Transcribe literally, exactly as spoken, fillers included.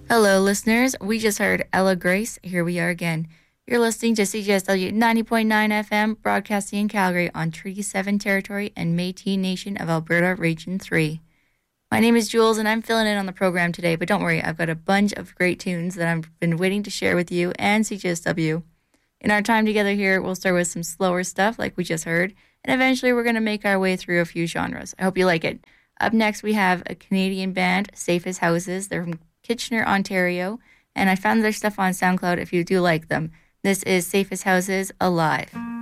Hello, listeners. We just heard Ella Grace. Here we are again. You're listening to C J S W ninety point nine F M, broadcasting in Calgary on Treaty seven territory and Métis Nation of Alberta, Region three. My name is Jules, and I'm filling in on the program today, but don't worry, I've got a bunch of great tunes that I've been waiting to share with you and C J S W. In our time together here, we'll start with some slower stuff like we just heard, and eventually we're going to make our way through a few genres. I hope you like it. Up next, we have a Canadian band, Safe as Houses. They're from Kitchener, Ontario, and I found their stuff on SoundCloud if you do like them. This is Safe as Houses Alive.